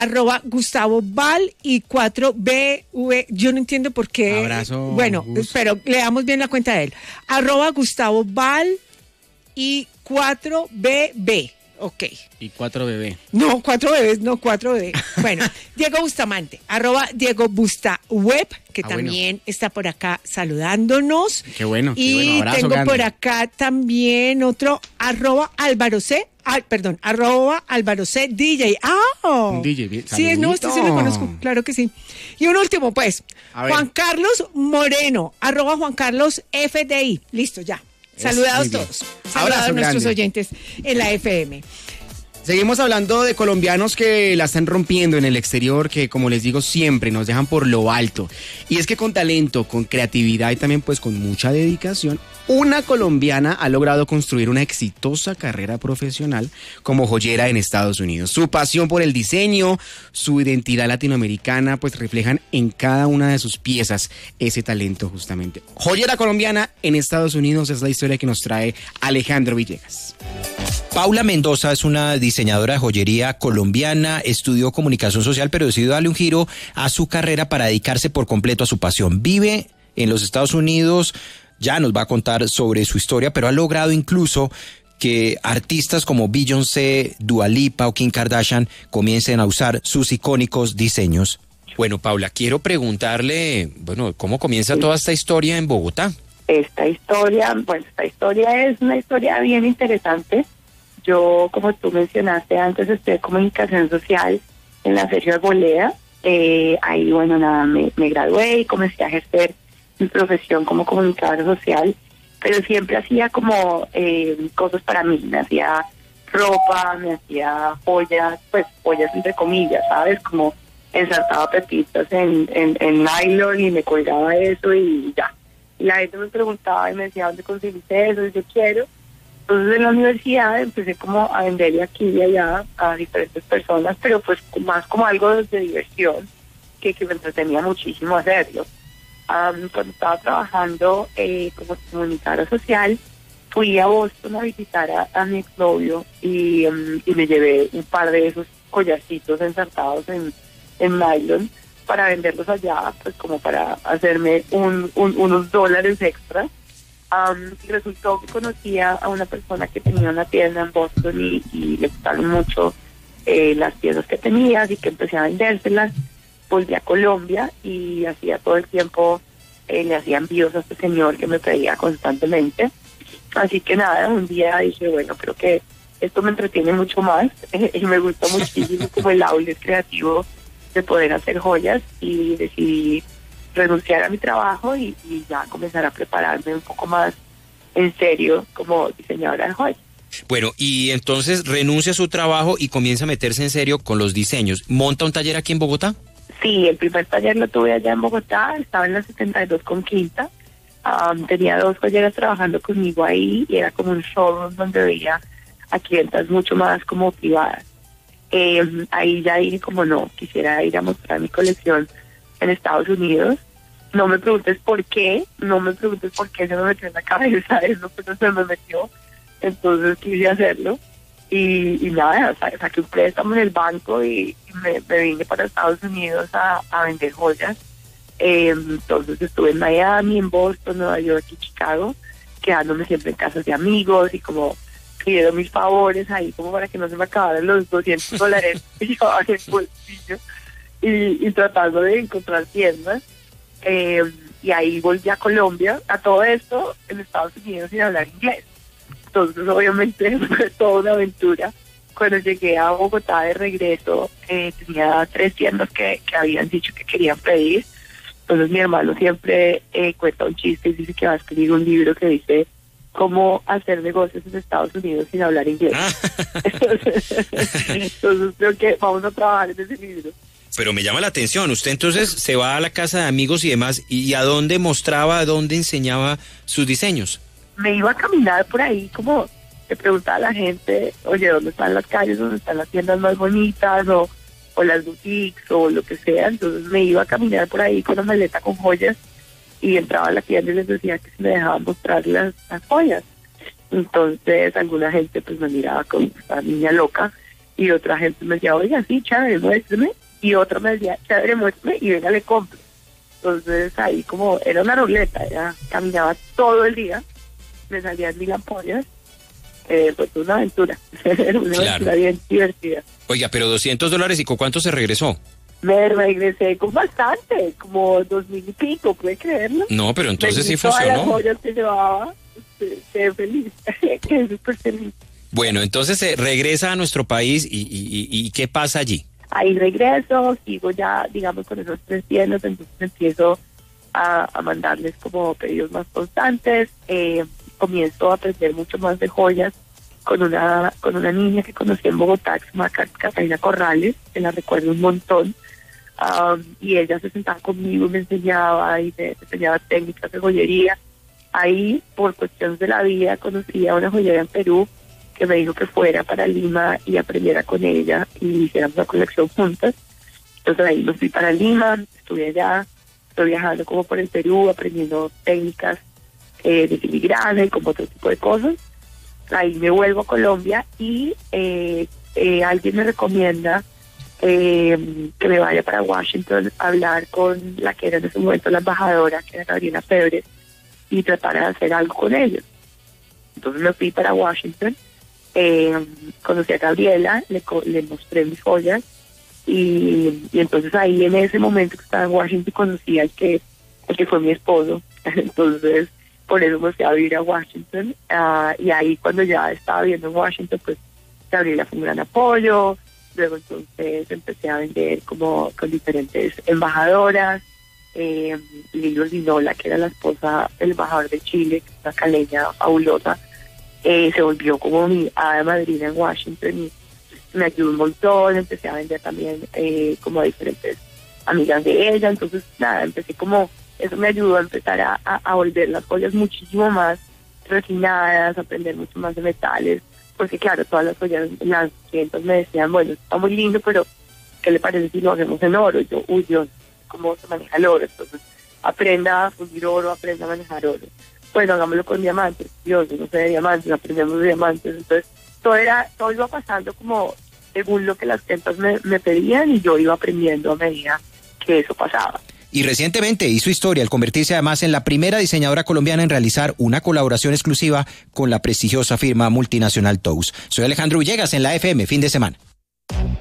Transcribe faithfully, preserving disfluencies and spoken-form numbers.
arroba Gustavo Val y cuatro B V. Yo no entiendo por qué. Abrazo. Bueno, Gus. pero leamos bien la cuenta de él. Arroba Gustavo Val y cuatro B B. Ok. Y cuatro bebé. No, cuatro bebés, no, cuatro bebés. Bueno, Diego Bustamante, arroba Diego Bustaweb, que Ah, también bueno. está por acá saludándonos. Qué bueno, qué y bueno. Abrazo tengo grande. por acá también otro, arroba Álvaro C. Ay, perdón, arroba Álvaro C. D J. ¡Ah! Un D J, bien. Sí, es, no, este sí lo conozco, claro que sí. Y un último, pues, Juan Carlos Moreno, arroba Juan Carlos F D I. Listo, ya. Saludados todos. Saludados a nuestros oyentes en la F M. Seguimos hablando de colombianos que la están rompiendo en el exterior, que como les digo siempre nos dejan por lo alto. Y es que con talento, con creatividad y también pues con mucha dedicación, una colombiana ha logrado construir una exitosa carrera profesional como joyera en Estados Unidos. Su pasión por el diseño, su identidad latinoamericana pues reflejan en cada una de sus piezas ese talento justamente. Joyera colombiana en Estados Unidos es la historia que nos trae Alejandro Villegas. Paula Mendoza es una diseñadora de joyería colombiana, estudió comunicación social, pero decidió darle un giro a su carrera para dedicarse por completo a su pasión. Vive en los Estados Unidos, ya nos va a contar sobre su historia, pero ha logrado incluso que artistas como Beyoncé, Dua Lipa o Kim Kardashian comiencen a usar sus icónicos diseños. Bueno, Paula, quiero preguntarle, bueno, ¿cómo comienza toda esta historia en Bogotá? Esta historia, pues esta historia es una historia bien interesante. Yo, como tú mencionaste antes, estudié comunicación social en la Sergio Arboleda. Eh, ahí, bueno, nada, me, me gradué y comencé a ejercer mi profesión como comunicadora social, pero siempre hacía como eh, cosas para mí. Me hacía ropa, me hacía joyas, pues joyas entre comillas, ¿sabes? Como ensartaba pepitas en, en, en nylon y me colgaba eso y ya. Y la gente me preguntaba y me decía, ¿dónde conseguiste eso? Y yo quiero. Entonces en la universidad empecé como a venderle aquí y allá a diferentes personas, pero pues más como algo de diversión, que, que me entretenía muchísimo hacerlo. Um, cuando estaba trabajando eh, como comunicadora social, fui a Boston a visitar a, a mi exnovio y, um, y me llevé un par de esos collarcitos ensartados en, en nylon para venderlos allá, pues como para hacerme un, un, unos dólares extras. Um, y resultó que conocía a una persona que tenía una tienda en Boston y, y le gustaron mucho eh, las piezas que tenía, así que empecé a vendérselas. Volví a Colombia y hacía todo el tiempo, eh, le hacía envíos a este señor que me pedía constantemente. Así que nada, un día dije, bueno, creo que esto me entretiene mucho más eh, y me gusta muchísimo como el outlet creativo de poder hacer joyas, y decidí renunciar a mi trabajo y, y ya comenzar a prepararme un poco más en serio como diseñadora de joyas. Bueno, y entonces renuncia a su trabajo y comienza a meterse en serio con los diseños. ¿Monta un taller aquí en Bogotá? Sí, el primer taller lo tuve allá en Bogotá, estaba en la setenta y dos con Quinta. Um, tenía dos joyeras trabajando conmigo ahí y era como un showroom donde veía a clientas mucho más como privadas. Eh, ahí ya dije como no, quisiera ir a mostrar mi colección en Estados Unidos. No me preguntes por qué, no me preguntes por qué se me metió en la cabeza eso, pero se me metió. Entonces quise hacerlo y, y nada, sa- saqué un préstamo en el banco y, y me, me vine para Estados Unidos a, a vender joyas. Eh, entonces estuve en Miami, en Boston, Nueva York y Chicago, quedándome siempre en casas de amigos y como pidiendo mis favores ahí como para que no se me acabaran los doscientos dólares que llevaba en el bolsillo. Y, y tratando de encontrar tiendas, eh, y ahí volví a Colombia, a todo esto en Estados Unidos sin hablar inglés. Entonces obviamente fue toda una aventura. Cuando llegué a Bogotá de regreso, eh, tenía tres tiendas que, que habían dicho que querían pedir. Entonces mi hermano siempre eh, cuenta un chiste y dice que va a escribir un libro que dice cómo hacer negocios en Estados Unidos sin hablar inglés. Entonces creo que vamos a trabajar en ese libro. Pero me llama la atención, usted entonces se va a la casa de amigos y demás, ¿y a dónde mostraba, a dónde enseñaba sus diseños? Me iba a caminar por ahí, como le preguntaba a la gente, oye, ¿dónde están las calles, dónde están las tiendas más bonitas, o, o las boutiques, o lo que sea? Entonces me iba a caminar por ahí con una maleta con joyas, y entraba a la tienda y les decía que si me dejaban mostrar las, las joyas. Entonces alguna gente pues me miraba como esta niña loca, Y otra gente me decía, oiga, sí, chévere, muéstrame. Y otro me decía, chévere, muéstrame, y venga, le compro. Entonces ahí como, era una ruleta, ya caminaba todo el día, me salían mil ampollas, eh, pues una aventura, era una claro. aventura bien divertida. Oiga, pero doscientos dólares, ¿y con cuánto se regresó? Me regresé con bastante, como dos mil y pico, ¿puede creerlo? No, pero entonces sí todas funcionó. Las joyas que llevaba, quedé feliz, quedé súper feliz. Bueno, entonces se regresa a nuestro país y, y, y, y ¿qué pasa allí? Ahí regreso, sigo ya, digamos, con esos tres bienes, entonces empiezo a, a mandarles como pedidos más constantes, eh, comienzo a aprender mucho más de joyas con una con una niña que conocí en Bogotá, que se llama Catalina Corrales, que la recuerdo un montón, um, y ella se sentaba conmigo y me enseñaba, y me, me enseñaba técnicas de joyería. Ahí, por cuestiones de la vida, conocí a una joyera en Perú, que me dijo que fuera para Lima y aprendiera con ella y hiciéramos una colección juntas. Entonces ahí me fui para Lima, estuve allá, estoy viajando como por el Perú, aprendiendo técnicas eh, de filigrana y como otro tipo de cosas. Ahí me vuelvo a Colombia y eh, eh, alguien me recomienda eh, que me vaya para Washington a hablar con la que era en ese momento la embajadora, que era Gabriela Febres, y tratar de hacer algo con ellos. Entonces me fui para Washington. Eh, conocí a Gabriela, le, le mostré mis joyas y, y entonces ahí en ese momento que estaba en Washington conocí al que, al que fue mi esposo. Entonces por eso me fui a vivir a Washington, uh, y ahí cuando ya estaba viviendo en Washington, pues Gabriela fue un gran apoyo. Luego entonces empecé a vender como con diferentes embajadoras. eh, Lilo Linola, que era la esposa del embajador de Chile, que es una caleña fabulosa, Eh, se volvió como mi hada madrina en Washington y me ayudó un montón. Empecé a vender también eh, como a diferentes amigas de ella. Entonces nada, empecé como, eso me ayudó a empezar a, a, a volver las joyas muchísimo más refinadas, a aprender mucho más de metales, porque claro, todas las joyas, las clientes me decían, bueno, está muy lindo, pero ¿qué le parece si lo hacemos en oro? Y yo, uy, Dios, ¿cómo se maneja el oro? Entonces aprenda a fundir oro, aprenda a manejar oro. Bueno, hagámoslo con diamantes. Dios, yo no sé de diamantes, aprendemos de diamantes. Entonces, todo era, todo iba pasando como según lo que las clientas me, me pedían y yo iba aprendiendo a medida que eso pasaba. Y recientemente hizo historia al convertirse además en la primera diseñadora colombiana en realizar una colaboración exclusiva con la prestigiosa firma multinacional Tous. Soy Alejandro Villegas en la F M, fin de semana.